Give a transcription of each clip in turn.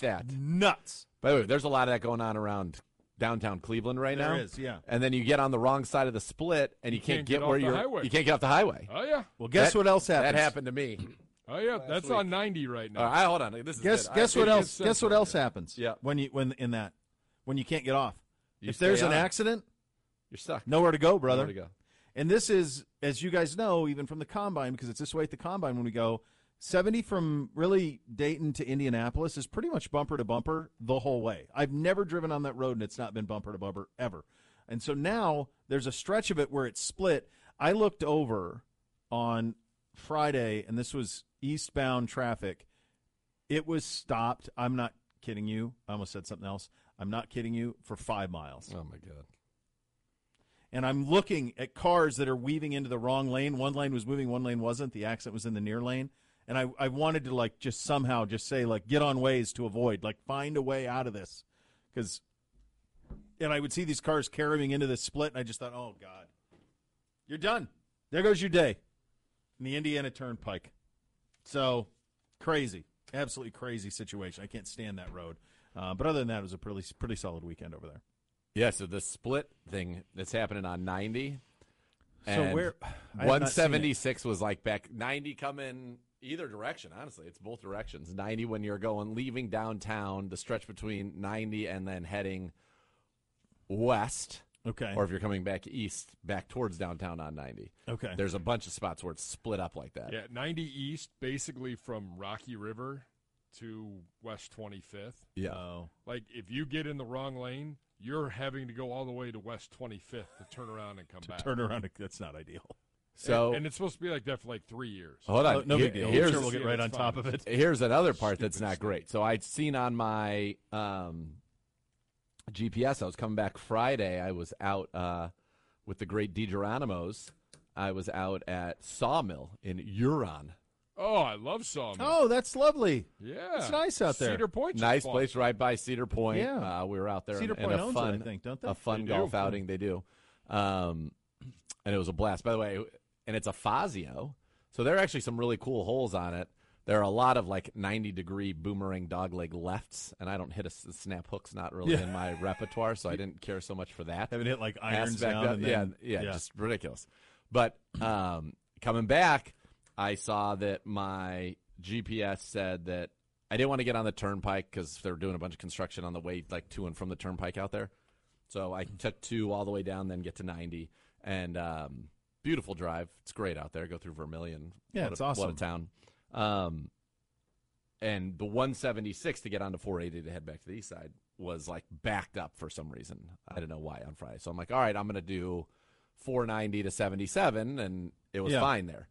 that. Nuts. By the way, there's a lot of that going on around downtown Cleveland right now. There is, yeah. And then you get on the wrong side of the split, and you can't get where you're. Highway. You can't get off the highway. Oh, yeah. Well, guess what else happens? That happened to me. Oh, yeah. That's week. on 90 right now. All right, hold on. This is Guess what else? Guess what else happens? Yeah. When you can't get off. You If there's stay an on. accident, You're stuck. nowhere to go, brother. Nowhere to go. And this is, as you guys know, even from the Combine, because it's this way at the Combine when we go, 70 from really Dayton to Indianapolis is pretty much bumper to bumper the whole way. I've never driven on that road and it's not been bumper to bumper ever. And so now there's a stretch of it where it's split. I looked over on Friday, and this was eastbound traffic. It was stopped. I'm not kidding you. I almost said something else. I'm not kidding you, for 5 miles. Oh, my God. And I'm looking at cars that are weaving into the wrong lane. One lane was moving, one lane wasn't. The accident was in the near lane. And I wanted to, like, just somehow just say, like, get on ways to avoid. Like, find a way out of this. And I would see these cars carrying into the split, and I just thought, oh, God. You're done. There goes your day. In the Indiana Turnpike. So, crazy. Absolutely crazy situation. I can't stand that road. But other than that, it was a pretty solid weekend over there. Yeah, so the split thing that's happening on 90. So where 176 was like back 90 coming either direction, honestly. It's both directions. 90 when you're leaving downtown, the stretch between 90 and then heading west. Okay. Or if you're coming back east, back towards downtown on 90. Okay. There's a bunch of spots where it's split up like that. Yeah, 90 east, basically from Rocky River to West 25th. Yeah. Oh. Like, if you get in the wrong lane, you're having to go all the way to West 25th to turn around and come back. Turn around, that's not ideal. So and it's supposed to be like that for like 3 years. hold on. No big deal. I'm Here's, sure we'll get right on top of it. Here's another part that's not great. So I'd seen on my GPS, I was coming back Friday. I was out with the great DiGeronimo's. I was out at Sawmill in Huron. Oh, I love Sawmill. Oh, that's lovely. Yeah. It's nice out there. Cedar Point. Nice place right by Cedar Point. Yeah. We were out there Cedar in Point a owns fun, it, I think, don't they? a fun They golf do. outing. They do. And it was a blast. By the way, and it's a Fazio. So there are actually some really cool holes on it. There are a lot of like 90-degree boomerang dogleg lefts, and I don't hit a snap hook's not really in my repertoire, so I didn't care so much for that. Haven't hit like irons Aspect down. of- And then, yeah, just ridiculous. But coming back, I saw that my GPS said that I didn't want to get on the turnpike because they're doing a bunch of construction on the way like to and from the turnpike out there. So I took 2 all the way down, then get to 90. And beautiful drive. It's great out there. Go through Vermilion. Yeah, What it's a awesome. town. And the 176 to get onto 480 to head back to the east side was like backed up for some reason. I don't know why on Friday. So I'm like, all right, I'm going to do 490 to 77, and it was fine there.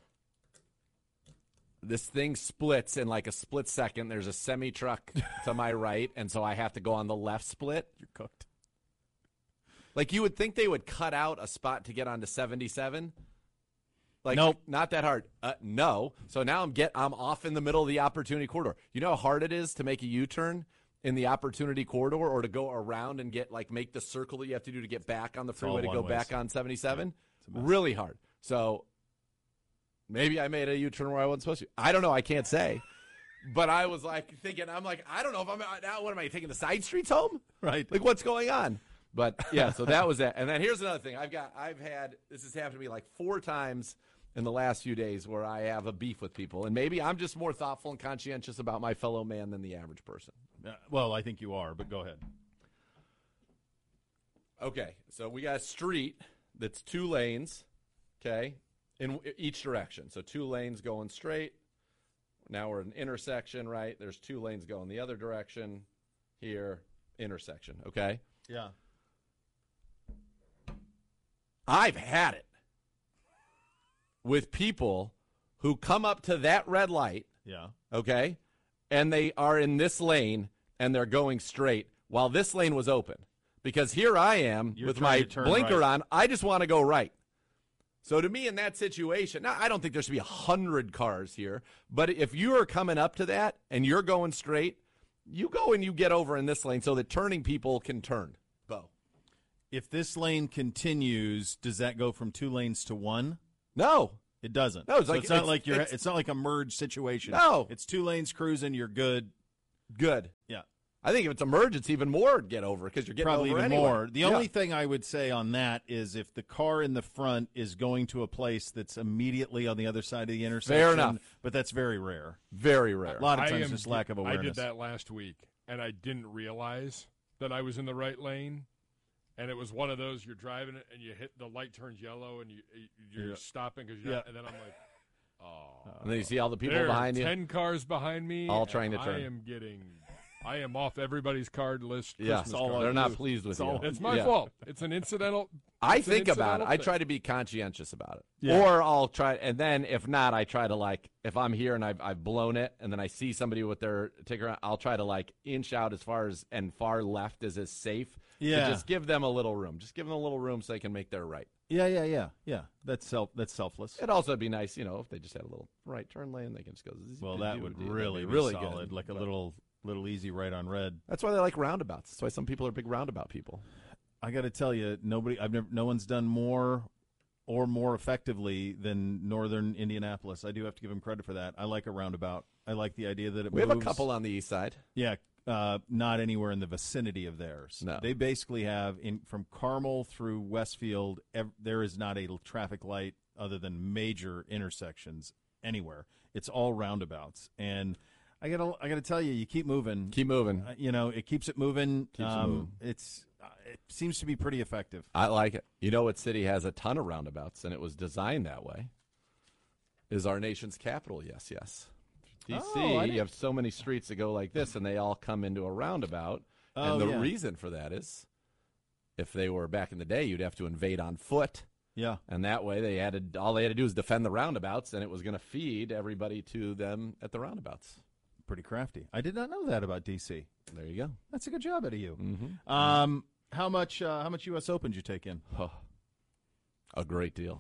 This thing splits in like a split second. There's a semi-truck to my right, and so I have to go on the left split. You're cooked. Like you would think they would cut out a spot to get onto 77. Like, Nope. Not that hard. No. So now I'm off in the middle of the opportunity corridor. You know how hard it is to make a U-turn in the opportunity corridor, or to go around and make the circle that you have to do to get back on the freeway to go one-ways. back on 77? Really hard. So maybe I made a U-turn where I wasn't supposed to. I don't know. I can't say. But I was like thinking, I don't know if I'm now. What am I taking the side streets home? Right. Like what's going on? But yeah, so that was that. And then here's another thing. This has happened to me like 4 times in the last few days where I have a beef with people. And maybe I'm just more thoughtful and conscientious about my fellow man than the average person. Well, I think you are, but go ahead. Okay, so we got a street that's 2 lanes, okay, in each direction. So 2 lanes going straight. Now we're at an intersection, right? There's 2 lanes going the other direction. Here, intersection, okay? Yeah. I've had it with people who come up to that red light, Yeah. okay, and they are in this lane and they're going straight while this lane was open. Because here I am You're with trying my to turn blinker right. on. I just want to go right. So to me in that situation, now I don't think there should be 100 cars here, but if you are coming up to that and you're going straight, you go and you get over in this lane so that turning people can turn. Bo. If this lane continues, does that go from 2 lanes to 1? No. It doesn't. No, it's So like- it's not it's- like it's- it's not like a merged situation. No. It's 2 lanes cruising. You're good. Good. Yeah. I think if it's emergency, even more get over because you're getting Probably over even anyway. more. The only thing I would say on that is if the car in the front is going to a place that's immediately on the other side of the intersection. Fair enough. But that's very rare. Very rare. A lot of times just lack of awareness. I did that last week, and I didn't realize that I was in the right lane. And it was one of those, you're driving it, and you hit, the light turns yellow, and you're stopping, because you're not, and then I'm like, oh. And then you see all the people there behind are you. 10 cars behind me. All trying to turn. I am off everybody's card list. Yeah, Christmas card. they're not pleased with you. It's my fault. It's an incidental. I think about it. I thing. try to be conscientious about it. Yeah. Or I'll try, and then if not, I try to, like, if I'm here and I've blown it, and then I see somebody with their ticker, I'll try to, like, inch out as far as and far left as is safe. Yeah. To just give them a little room. Just give them a little room so they can make their right. Yeah. That's selfless. It'd also be nice, if they just had a little right turn lane, they can just go. Well, that would really be really solid, good. like a little easy right on red. That's why they like roundabouts. That's why some people are big roundabout people. I got to tell you, no one's done more or more effectively than Northern Indianapolis. I do have to give them credit for that. I like a roundabout. I like the idea that it We moves. have a couple on the east side. Yeah, not anywhere in the vicinity of theirs. No. They basically have, from Carmel through Westfield, there is not a traffic light other than major intersections anywhere. It's all roundabouts. And I gotta tell you, you keep moving. Keep moving. It keeps it moving. Keeps it moving. It seems to be pretty effective. I like it. You know what city has a ton of roundabouts, and it was designed that way? Is our nation's capital, yes. D.C., you have so many streets that go like this, and they all come into a roundabout. And the reason for that is if they were back in the day, you'd have to invade on foot. Yeah. And that way all they had to do was defend the roundabouts, and it was going to feed everybody to them at the roundabouts. Pretty crafty. I did not know that about D.C. There you go. That's a good job out of you. Mm-hmm. How much U.S. Open did you take in? Oh, a great deal.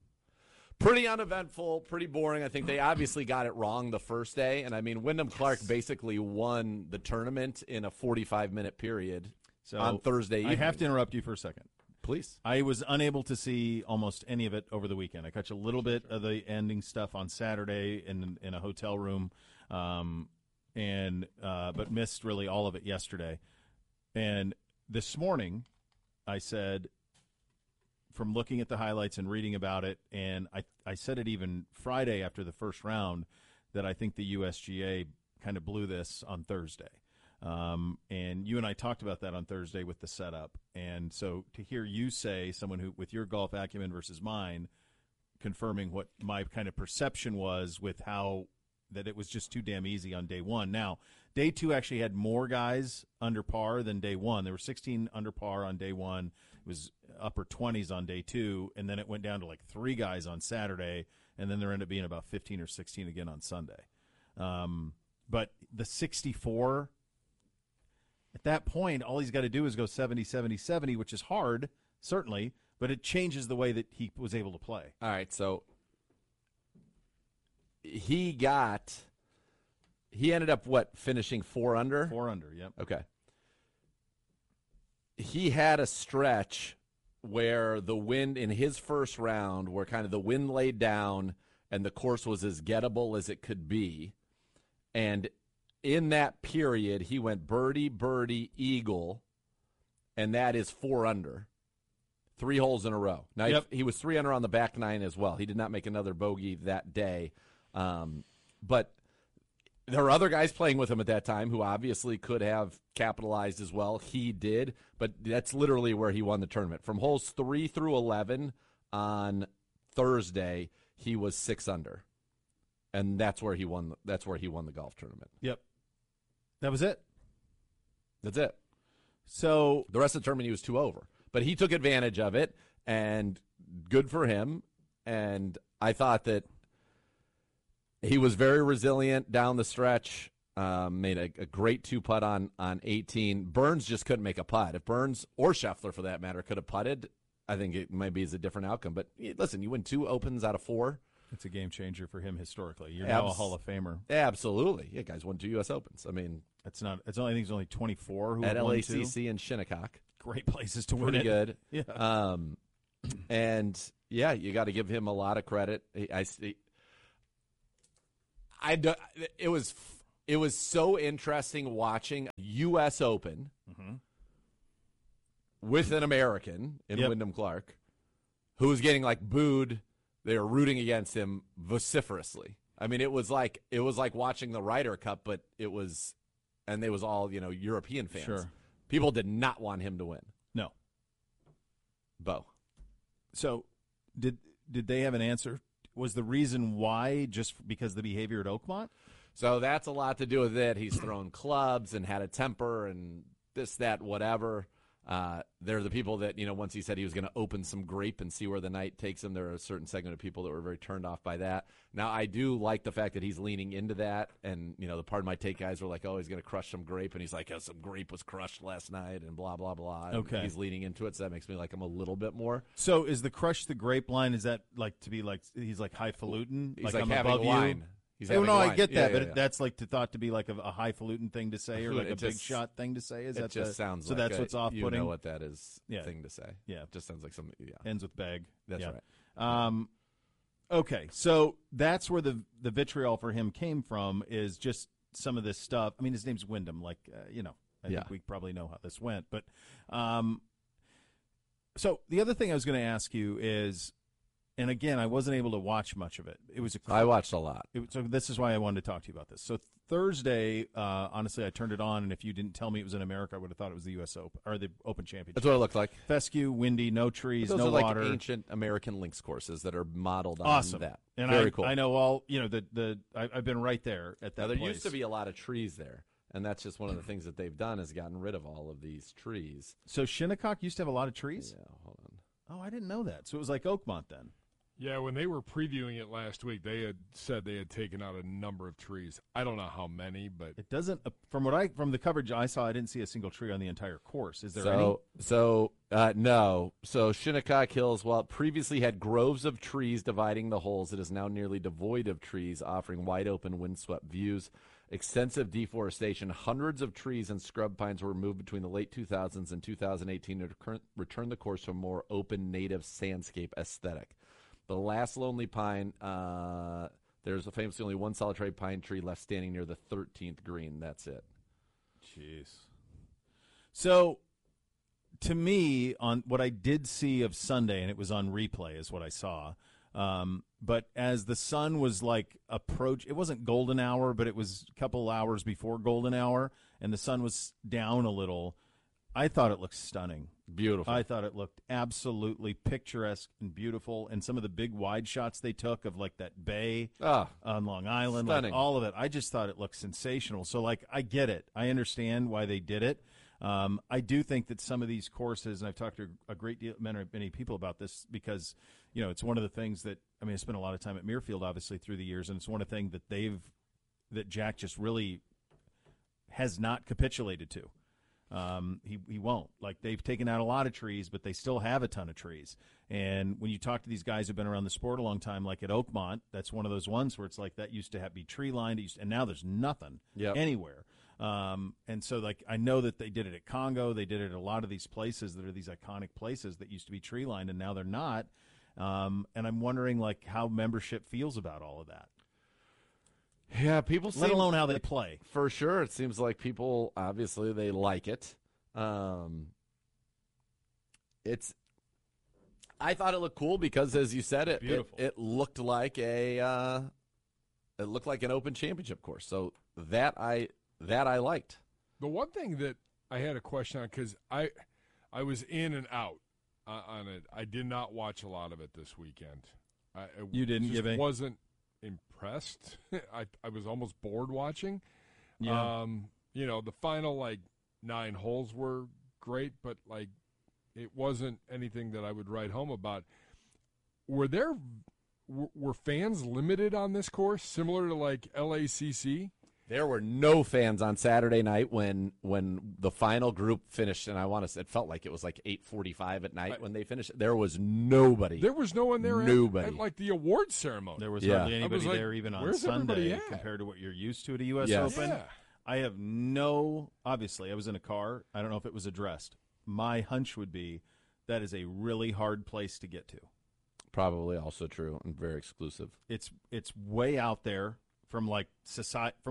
Pretty uneventful, pretty boring. I think they obviously got it wrong the first day. And, I mean, Wyndham Clark basically won the tournament in a 45-minute period on Thursday evening. I have to interrupt you for a second. Please. I was unable to see almost any of it over the weekend. I caught a little bit of the ending stuff on Saturday in a hotel room, but missed really all of it yesterday. And this morning, I said, from looking at the highlights and reading about it, and I said it even Friday after the first round, that I think the USGA kind of blew this on Thursday. And you and I talked about that on Thursday with the setup. And so to hear you say, someone who, with your golf acumen versus mine, confirming what my kind of perception was with how that it was just too damn easy on day one. Now, day two actually had more guys under par than day one. There were 16 under par on day one. It was upper 20s on day two, and then it went down to like 3 guys on Saturday, and then there ended up being about 15 or 16 again on Sunday. But the 64, at that point, all he's got to do is go 70, 70, 70, which is hard, certainly, but it changes the way that he was able to play. All right, so he ended up, finishing 4 under? 4 under, yep. Okay. He had a stretch where the wind in his first round, where kind of the wind laid down and the course was as gettable as it could be. And in that period, he went birdie, birdie, eagle, and that is 4 under. 3 holes in a row. Now, he was 3 under on the back 9 as well. He did not make another bogey that day. But there were other guys playing with him at that time who obviously could have capitalized as well. He did, but that's literally where he won the tournament. From holes 3 through 11 on Thursday, he was 6 under, and that's where he won. That's where he won the golf tournament. Yep, that was it. That's it. So the rest of the tournament, he was 2 over, but he took advantage of it, and good for him. And I thought that he was very resilient down the stretch, made a great 2-putt on 18. Burns just couldn't make a putt. If Burns, or Scheffler for that matter, could have putted, I think it maybe is a different outcome. But listen, you win 2 Opens out of 4. It's a game changer for him historically. You're now a Hall of Famer. Absolutely. Yeah, guys won 2 U.S. Opens. I mean, I think it's only 24 who at have won LACC 2. and Shinnecock. Great places to win Pretty it. good. Yeah. And yeah, you got to give him a lot of credit. It was it was so interesting watching U.S. Open with an American in Wyndham Clark who was getting like booed. They were rooting against him vociferously. I mean, it was like watching the Ryder Cup, but it was all, European fans. Sure. People did not want him to win. No. Bo. So did they have an answer? Was the reason why just because of the behavior at Oakmont? So that's a lot to do with it. He's thrown clubs and had a temper and this, that, whatever. They're the people that, once he said he was going to open some grape and see where the night takes him, there are a certain segment of people that were very turned off by that. Now, I do like the fact that he's leaning into that. And, the Pardon My Take guys were like, oh, he's going to crush some grape. And he's like, oh, some grape was crushed last night and blah, blah, blah. And okay. He's leaning into it, so that makes me like him a little bit more. So is the crush the grape line, is that like to be like, he's like highfalutin? He's like like I'm having above wine. you? He's Oh, having no, I wine. get that, Yeah, but yeah. that's like thought to be like a highfalutin thing to say, or like a big shot thing to say. Is It that just sounds so? like That's what's off-putting. You know what that is thing to say. Yeah, it just sounds like something. Yeah, ends with bag. That's right. Okay, so that's where the vitriol for him came from. Is just some of this stuff. I mean, his name's Wyndham. Like I think we probably know how this went. But so the other thing I was going to ask you is. And again, I wasn't able to watch much of it. I watched a lot. So this is why I wanted to talk to you about this. So Thursday, honestly, I turned it on, and if you didn't tell me it was in America, I would have thought it was the U.S. Open or the Open Championship. That's what it looked like. Fescue, windy, no trees, those no are like water. Ancient American links courses that are modeled on awesome. that. And very cool. I know all. I've been right there at that. Now, there place. used to be a lot of trees there, and that's just one of the things that they've done is gotten rid of all of these trees. So Shinnecock used to have a lot of trees. Yeah, hold on. Oh, I didn't know that. So it was like Oakmont then. Yeah, when they were previewing it last week, they had said they had taken out a number of trees. I don't know how many, but It doesn't. From the coverage I saw, I didn't see a single tree on the entire course. Is there any? No. So Shinnecock Hills, while it previously had groves of trees dividing the holes, it is now nearly devoid of trees, offering wide open, windswept views. Extensive deforestation, hundreds of trees and scrub pines were removed between the late 2000s and 2018 to return the course to a more open, native sandscape aesthetic. The last lonely pine, there's famously only one solitary pine tree left standing near the 13th green. That's it. Jeez. So, to me, on what I did see of Sunday, and it was on replay, is what I saw. But as the sun was like it wasn't golden hour, but it was a couple hours before golden hour, and the sun was down a little. I thought it looked stunning. Beautiful. I thought it looked absolutely picturesque and beautiful. And some of the big wide shots they took of like that bay on Long Island, like all of it. I just thought it looked sensational. So like, I get it. I understand why they did it. I do think that some of these courses, and I've talked to a great deal, many people about this because, it's one of the things that, I spent a lot of time at Muirfield, obviously, through the years. And it's one of the things that Jack just really has not capitulated to. He won't. Like, they've taken out a lot of trees, but they still have a ton of trees. And when you talk to these guys who've been around the sport a long time, like at Oakmont, that's one of those ones where it's like that used to be tree lined, and now there's nothing anywhere. And so, like, I know that they did it at Congo. They did it at a lot of these places that are these iconic places that used to be tree lined, and now they're not. And I'm wondering, like, how membership feels about all of that. Yeah, people let alone how they play. For sure. It seems like people, obviously, they like it. I thought it looked cool because, as you said, it looked like an Open Championship course. So that I liked. The one thing that I had a question on, because I was in and out on it. I did not watch a lot of it this weekend. You didn't give a wasn't impressed. I was almost bored watching. Yeah. The final 9 holes were great, but it wasn't anything that I would write home about. Were fans limited on this course, similar to LACC? There were no fans on Saturday night when the final group finished, and it felt like it was 8:45 at night when they finished. There was nobody. There was no one there at the awards ceremony. There was hardly anybody there even on Sunday compared to what you're used to at a U.S. Open. Yeah. I have obviously, I was in a car. I don't know if it was addressed. My hunch would be that is a really hard place to get to. Probably also true and very exclusive. It's way out there from society, from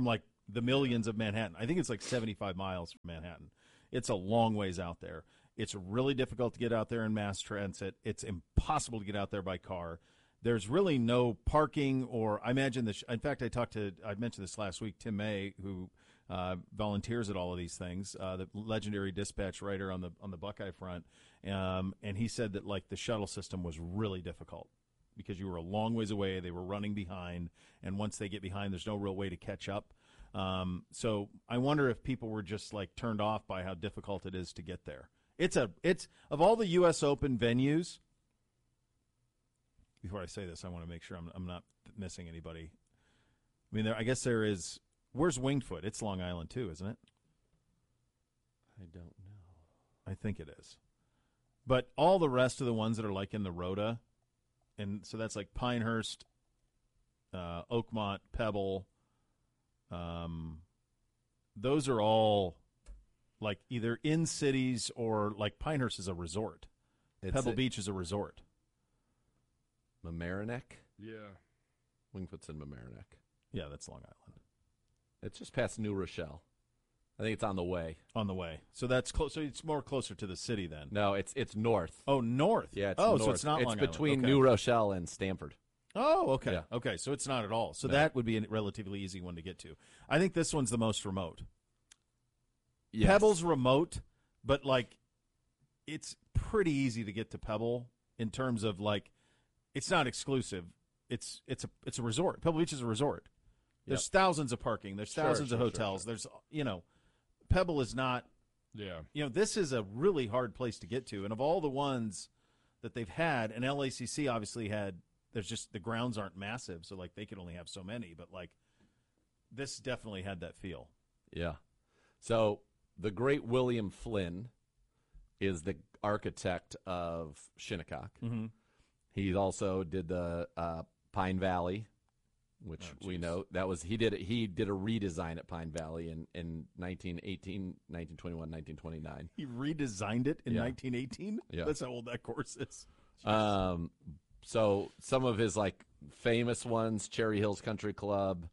the millions of Manhattan. I think it's like 75 miles from Manhattan. It's a long ways out there. It's really difficult to get out there in mass transit. It's impossible to get out there by car. There's really no parking, or I imagine this. In fact, I mentioned this last week, Tim May, who volunteers at all of these things, the legendary dispatch writer on the Buckeye front, and he said that like the shuttle system was really difficult because you were a long ways away. They were running behind, and once they get behind, there's no real way to catch up. So I wonder if people were just like turned off by how difficult it is to get there. It's of all the U.S. Open venues. Before I say this, I want to make sure I'm not missing anybody. I mean, I guess there is. Where's Winged Foot? It's Long Island too, isn't it? I don't know. I think it is. But all the rest of the ones that are like in the Rhoda, and so that's like Pinehurst, Oakmont, Pebble. Those are all like either in cities or like Pinehurst is a resort. Pebble Beach is a resort. Mamaroneck? Yeah. Wingfoot's in Mamaroneck. Yeah, that's Long Island. It's just past New Rochelle. I think it's on the way. On the way. So that's close. So it's more closer to the city then. No, it's north. Oh, north. Yeah, it's north. So it's not Long Island. It's between Okay. New Rochelle and Stamford. Oh, okay. Yeah. Okay, so it's not at all. So No. that would be a relatively easy one to get to. I think this one's the most remote. Yes. Pebble's remote, but like it's pretty easy to get to Pebble in terms of like it's not exclusive. It's a resort. Pebble Beach is a resort. There's thousands of parking. There's thousands of hotels. There's Pebble is not. Yeah. This is a really hard place to get to, and of all the ones that they've had, and LACC obviously had. There's just the grounds aren't massive, so like they could only have so many. But like this definitely had that feel. Yeah. So the great William Flynn is the architect of Shinnecock. Mm-hmm. He also did the Pine Valley, which we know that was he did a redesign at Pine Valley in 1918, 1921, 1929. He redesigned it in 1918. Yeah. That's how old that course is. So some of his like famous ones, Cherry Hills Country Club.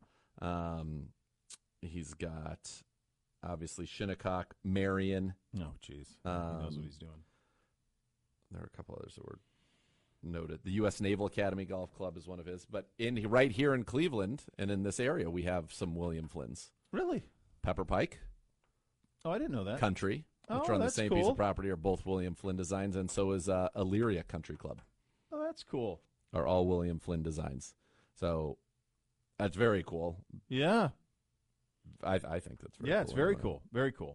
He's got obviously Shinnecock, Marion. Oh, jeez. He knows what he's doing. There are a couple others that were noted. The U.S. Naval Academy Golf Club is one of his. But right here in Cleveland and in this area, we have some William Flynns. Really? Pepper Pike. Oh, I didn't know that. Country, which are on the same piece of property, are both William Flynn designs, and so is Elyria Country Club. Oh, that's cool. Are all William Flynn designs. So that's very cool. Yeah. I think that's very cool. Yeah, it's very cool. Very cool.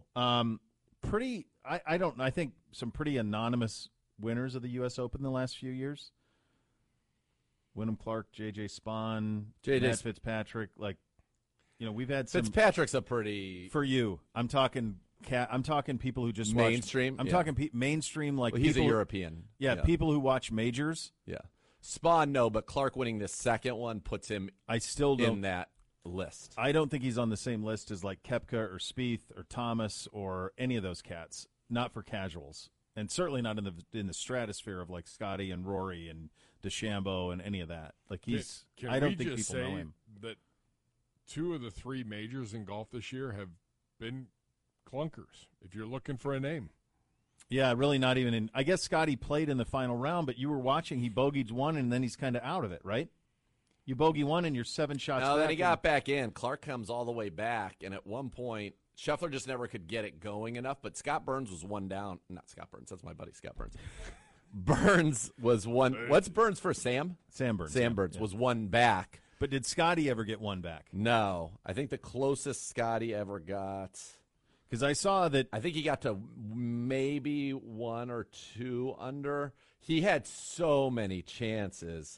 I think some pretty anonymous winners of the U.S. Open the last few years. Wyndham Clark, J.J. Spahn, Matt Fitzpatrick. Like, we've had some. Fitzpatrick's a pretty. For you, I'm talking people who just mainstream. I'm talking mainstream. Like he's people, a European. Yeah, people who watch majors. Yeah, Spahn no, but Clark winning the second one puts him. I still don't in that list. I don't think he's on the same list as like Koepka or Spieth or Thomas or any of those cats. Not for casuals, and certainly not in the stratosphere of like Scotty and Rory and DeChambeau and any of that. Like he's. I don't think people know him. That 2 of the 3 majors in golf this year have been clunkers. If you're looking for a name. Yeah, really not even in. I guess Scotty played in the final round, but you were watching. He bogeyed one, and then he's kind of out of it, right? You bogey one, and you're 7 shots back. No, then he got back in. Clark comes all the way back, and at one point, Scheffler just never could get it going enough, but Scott Burns was one down. Not Scott Burns. That's my buddy, Scott Burns. Burns was one. What's Burns for, Sam? Sam Burns. Sam Burns was one back. But did Scotty ever get one back? No. I think the closest Scotty ever got. Because I saw that. I think he got to maybe 1 or 2 under. He had so many chances.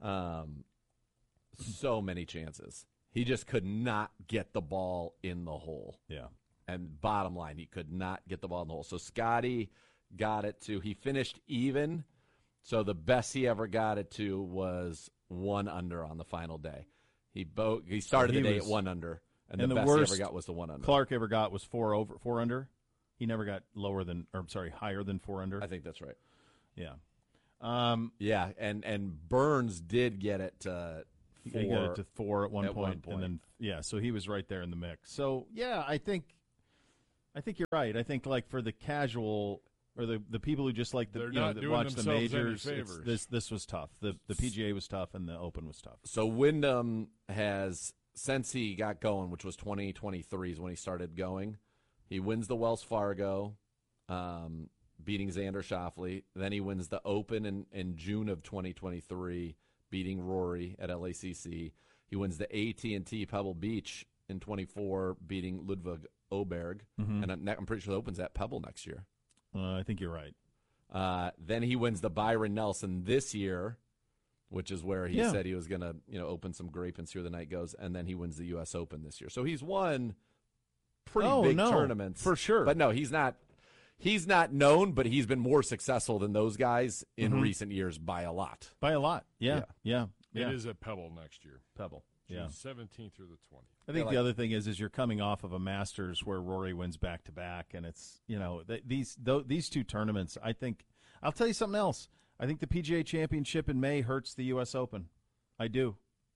So many chances. He just could not get the ball in the hole. Yeah. And bottom line, he could not get the ball in the hole. So Scotty got it to, he finished even. So the best he ever got it to was 1 under on the final day. He started the day at 1 under. And the best he ever got was the 1 under. Clark ever got was 4 under. He never got higher than 4 under. I think that's right. Yeah. Yeah, and Burns did get it to He got it to 4 at one point, point. and then so he was right there in the mix. So yeah, I think you're right. I think like for the casual or the people who just like that watch the majors, this was tough. The PGA was tough, and the Open was tough. So Wyndham has, since he got going, which was 2023 is when he started going, he wins the Wells Fargo, beating Xander Schauffele. Then he wins the Open in June of 2023, beating Rory at LACC. He wins the AT&T Pebble Beach in 24, beating Ludwig Oberg. Mm-hmm. And I'm pretty sure the Open's at Pebble next year. I think you're right. Then he wins the Byron Nelson this year, which is where he said he was going to open some grape and see where the night goes. And then he wins the U.S. Open this year. So he's won pretty big tournaments. For sure. But no, he's not known, but he's been more successful than those guys in recent years by a lot. By a lot. Yeah. It is at Pebble next year. Pebble. June 17th through the 20th. I think the other thing is you're coming off of a Masters where Rory wins back to back, and it's these two tournaments. I think I'll tell you something else. I think the PGA Championship in May hurts the U.S. Open. I do.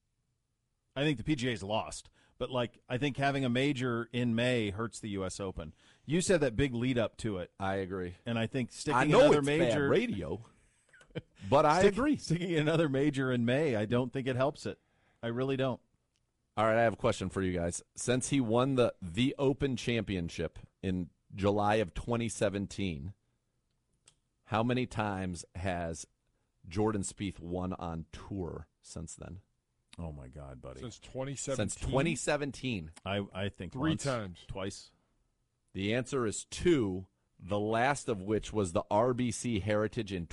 I think the PGA's lost, but I think having a major in May hurts the U.S. Open. You said that big lead up to it. I agree, and I think sticking another major bad radio, but I agree. Sticking another major in May, I don't think it helps it. I really don't. All right, I have a question for you guys. Since he won the Open Championship in July of 2017, how many times has Jordan Spieth won on tour since then? Oh, my God, buddy. Since 2017? Since 2017. I think 3 times. Twice. The answer is 2, the last of which was the RBC Heritage in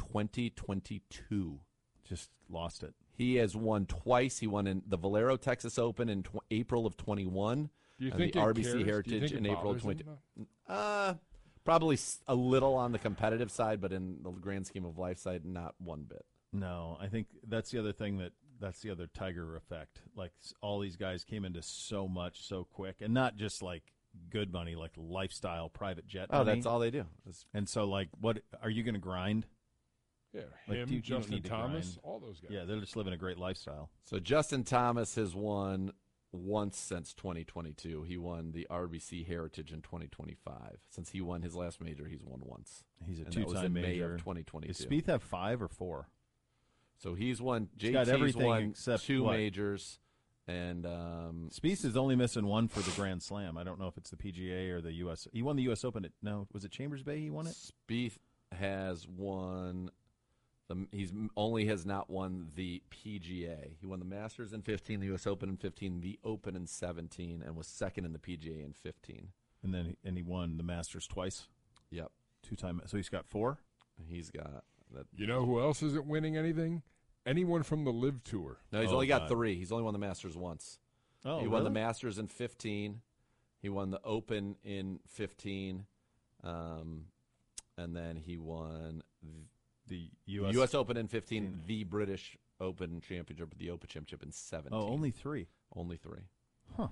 2022. Just lost it. He has won twice. He won in the Valero Texas Open in April of 21. Do you think the RBC cares? Heritage in April of 22. Him? Probably a little on the competitive side, but in the grand scheme of life side, not one bit. No, I think that's the other thing that's the other Tiger effect. Like all these guys came into so much so quick, and not just like good money, like lifestyle private jet money. Oh, that's all they do. And so, what are you going to grind? Yeah, him, Justin Thomas, all those guys. Yeah, they're just living a great lifestyle. So Justin Thomas has won once since 2022. He won the RBC Heritage in 2025. Since he won his last major, he's won once. He's a and that was two-time in major. May of 2022. Does Spieth have 5 or 4? So he's won. Got everything won except 2 majors, and Spieth is only missing 1 for the Grand Slam. I don't know if it's the PGA or the U.S. He won the U.S. Open. Was it Chambers Bay? He won it. Spieth has won. He's only has not won the PGA. He won the Masters in 15, the U.S. Open in 15, the Open in 17, and was second in the PGA in 15. And then he won the Masters twice. Yep, 2-time. So he's got 4. He's got that. You know who else isn't winning anything? Anyone from the Live Tour. No, he's only got 3. He's only won the Masters once. Oh, he won the Masters in 15. He won the Open in 15, and then he won the U.S. Open in 15, the British Open Championship, the Open Championship in 17. Oh, only 3. Only 3. Huh.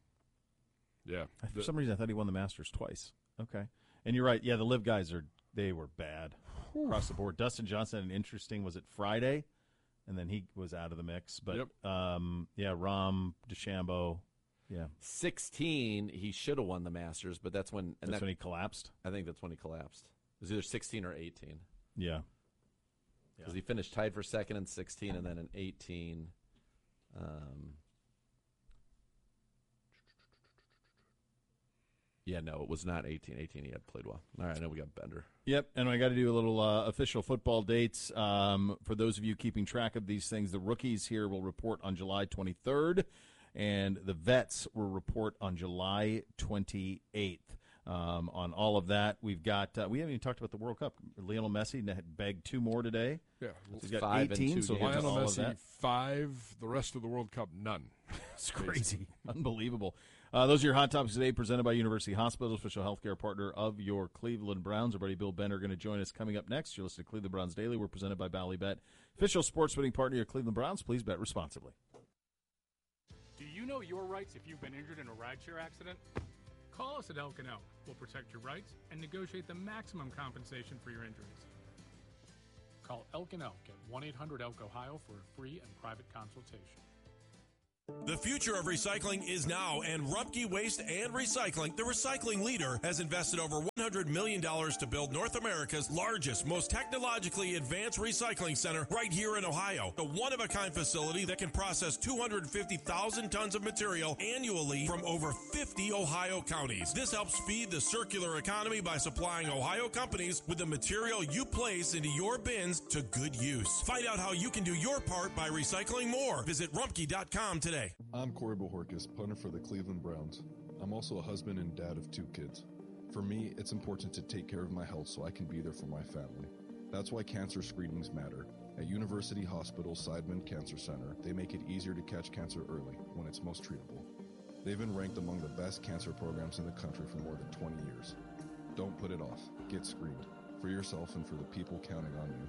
Yeah. For some reason, I thought he won the Masters twice. Okay. And you're right. Yeah, the Live guys they were bad across the board. Dustin Johnson, interesting, was it Friday? And then he was out of the mix. But, Rahm, DeChambeau, 16, he should have won the Masters, but that's when... And that's when he collapsed? I think that's when he collapsed. It was either 16 or 18. Yeah. Because he finished tied for second in 16, and then in 18... no, it was not 18. 18, he had played well. All right, I know we got Bender. Yep, and I got to do a little official football dates. For those of you keeping track of these things, the rookies here will report on July 23rd, and the vets will report on July 28th. On all of that, we've got we haven't even talked about the World Cup. Lionel Messi had bagged 2 more today. Yeah, he's got 18. So Lionel all Messi of that. 5. The rest of the World Cup none. It's crazy, unbelievable. Those are your hot topics today, presented by University Hospitals, official healthcare partner of your Cleveland Browns. Our buddy Bill Bender going to join us coming up next. You're listening to Cleveland Browns Daily. We're presented by Ballybet, official sports betting partner of your Cleveland Browns. Please bet responsibly. Do you know your rights if you've been injured in a rideshare accident? Call us at Elk & Elk. We'll protect your rights and negotiate the maximum compensation for your injuries. Call Elk & Elk at 1-800-ELK-OHIO for a free and private consultation. The future of recycling is now, and Rumpke Waste and Recycling, the recycling leader, has invested over $100 million to build North America's largest, most technologically advanced recycling center right here in Ohio. A one-of-a-kind facility that can process 250,000 tons of material annually from over 50 Ohio counties. This helps feed the circular economy by supplying Ohio companies with the material you place into your bins to good use. Find out how you can do your part by recycling more. Visit Rumpke.com today. I'm Corey Bohorkis, punter for the Cleveland Browns. I'm also a husband and dad of 2 kids. For me, it's important to take care of my health so I can be there for my family. That's why cancer screenings matter. At University Hospital Seidman Cancer Center, they make it easier to catch cancer early when it's most treatable. They've been ranked among the best cancer programs in the country for more than 20 years. Don't put it off. Get screened. For yourself and for the people counting on you.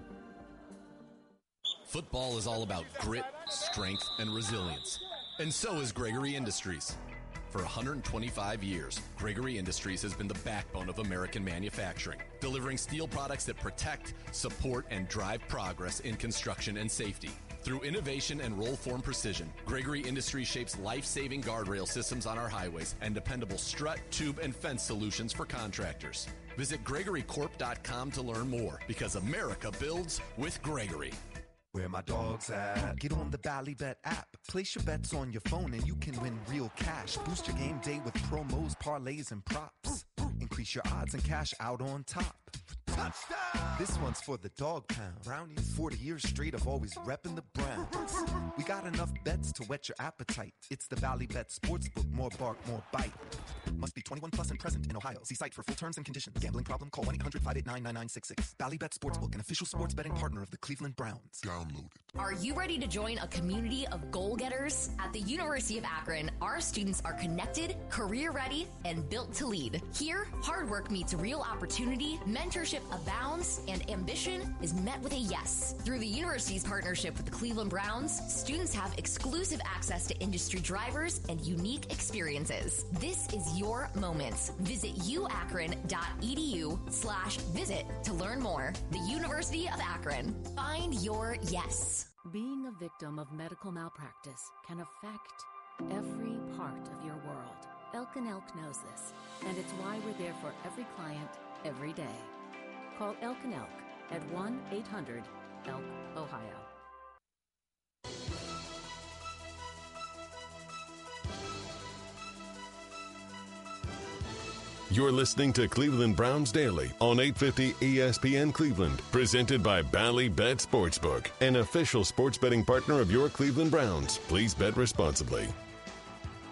Football is all about grit, strength, and resilience. And so is Gregory Industries. For 125 years, Gregory Industries has been the backbone of American manufacturing, delivering steel products that protect, support, and drive progress in construction and safety. Through innovation and roll-form precision, Gregory Industries shapes life-saving guardrail systems on our highways and dependable strut, tube, and fence solutions for contractors. Visit GregoryCorp.com to learn more, because America builds with Gregory. Where my dog's at. Get on the Ballybet app. Place your bets on your phone and you can win real cash. Boost your game day with promos, parlays, and props. Increase your odds and cash out on top. Touchdown! This one's for the dog pound. Brownies, 40 years straight of always repping the Browns. We got enough bets to whet your appetite. It's the Ballybet Sportsbook. More bark, more bite. Must be 21 plus and present in Ohio. See site for full terms and conditions. Gambling problem? Call 1-800-589-9966. Ballybet Sportsbook, an official sports betting partner of the Cleveland Browns. Download it. Are you ready to join a community of goal-getters? At the University of Akron, our students are connected, career-ready, and built to lead. Here, hard work meets real opportunity, mentorship abounds, and ambition is met with a yes. Through the university's partnership with the Cleveland Browns, students have exclusive access to industry drivers and unique experiences. This is your moment. Visit uakron.edu/visit to learn more. The University of Akron. Find your yes. Being a victim of medical malpractice can affect every part of your world. Elk & Elk knows this, and it's why we're there for every client, every day. Call Elk & Elk at 1-800-ELK-OHIO. You're listening to Cleveland Browns Daily on 850 ESPN Cleveland, presented by Ballybet Sportsbook, an official sports betting partner of your Cleveland Browns. Please bet responsibly.